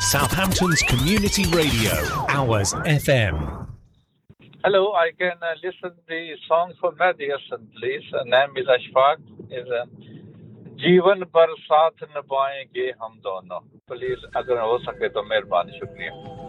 Southampton's Community Radio, Hours FM. Hello, I can listen the song for Mehdi Hassan, please. Name is Ashfaq. Is जीवन पर साथ निभाएंगे हम दोनों. Please, अगर हो सके तो मेहरबानी शुक्रिया.